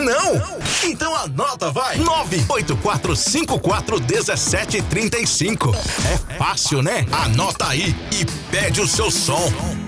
Não? Então anota, vai. 984541735. É fácil, né? Anota aí e pede o seu som.